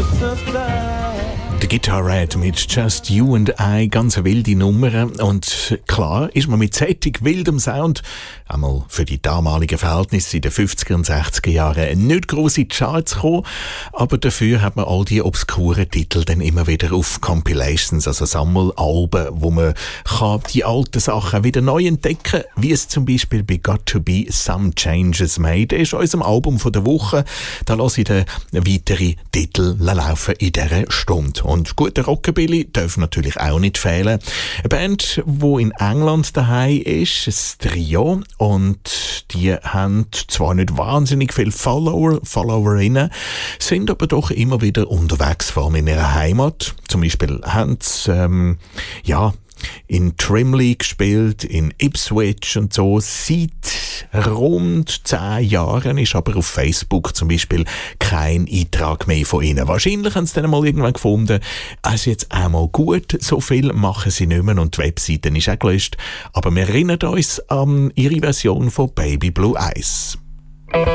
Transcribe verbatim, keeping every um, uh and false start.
Der Guitar Red mit Just You and I, ganz eine wilde Nummer. Und klar ist man mit solch wildem Sound, einmal für die damaligen Verhältnisse in den fünfziger und sechziger Jahren, nicht gross in die Charts gekommen, aber dafür hat man all die obskuren Titel dann immer wieder auf Compilations, also Sammelalben, wo man kann die alten Sachen wieder neu entdecken, wie es zum Beispiel bei Got to Be Some Changes Made. Das ist unserem Album von der Woche. Da lasse ich den weiteren Titel laufen in dieser Stunde. Und guter Rockabilly darf natürlich auch nicht fehlen. Eine Band, die in England daheim ist, ein Trio, und die haben zwar nicht wahnsinnig viele Follower, Followerinnen, sind aber doch immer wieder unterwegs, vor allem in ihrer Heimat. Zum Beispiel haben sie, ähm, ja, in Trimley gespielt, in Ipswich und so. Seit rund zehn Jahren ist aber auf Facebook zum Beispiel kein Eintrag mehr von ihnen. Wahrscheinlich haben sie dann mal irgendwann gefunden, es ist jetzt einmal gut, so viel machen sie nicht mehr und die Webseite ist auch gelöscht. Aber wir erinnern uns an ihre Version von Baby Blue Eyes.